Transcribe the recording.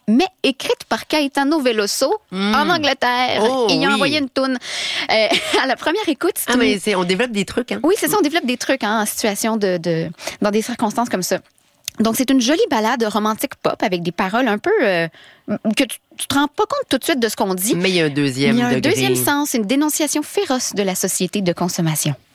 mais écrite par Caetano Veloso en Angleterre. Oh, et il a oui. envoyé une toune. À la première écoute, c'est Ah, mais on développe des trucs, hein? Oui, c'est ça, on développe des trucs en situation dans des circonstances comme ça. Donc, c'est une jolie ballade romantique pop avec des paroles un peu que tu te rends pas compte tout de suite de ce qu'on dit. Mais il y a un deuxième Il y a un degré. deuxième sens, une dénonciation féroce de la société de consommation.